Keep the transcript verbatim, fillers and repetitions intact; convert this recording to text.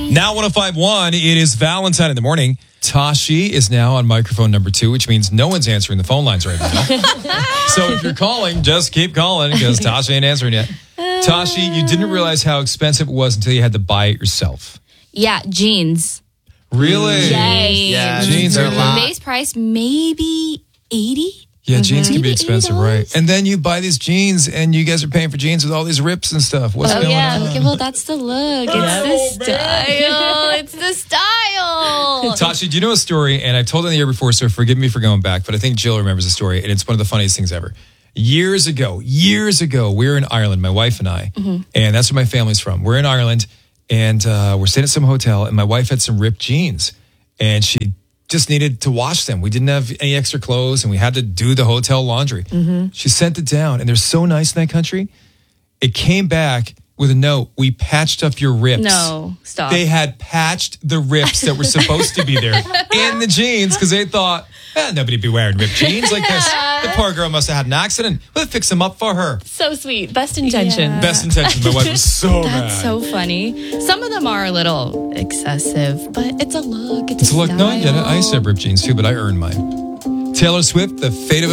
Now one oh five point one, it is Valentine in the morning. Tashi is now on microphone number two, which means no one's answering the phone lines right now. So if you're calling, just keep calling because Tashi ain't answering yet. Tashi, you didn't realize how expensive it was until you had to buy it yourself. Yeah, jeans. Really? Yes. Yeah, Jeans are a lot. Base price maybe eighty. Yeah, jeans can be Maybe expensive, eighty dollars. right? And then you buy these jeans and you guys are paying for jeans with all these rips and stuff. What's Oh going yeah, on? okay, well that's the look. It's the style. It's the style. Tashi, do you know a story? And I told it the year before, so forgive me for going back, but I think Jill remembers the story, and it's one of the funniest things ever. Years ago, years ago, we were in Ireland, my wife and I, Mm-hmm. and that's where my family's from. We're in Ireland, and uh, we're staying at some hotel, and my wife had some ripped jeans, and she just needed to wash them. We didn't have any extra clothes, and we had to do the hotel laundry. Mm-hmm. She sent it down, and they're so nice in that country. It came back with a note. We patched up your rips. No, stop. They had patched the rips that were supposed to be there in the jeans because they thought, eh, nobody'd be wearing ripped jeans like this. The poor girl must have had an accident. We'll fix them up for her. So sweet. Best intentions. Yeah. Best intentions. My wife was so mad. That's so funny. Some of them are a little excessive, but it's a look. It's, It's a a look. No, I get it. I used to style. have ripped jeans too, but I earned mine. Taylor Swift, The Fate of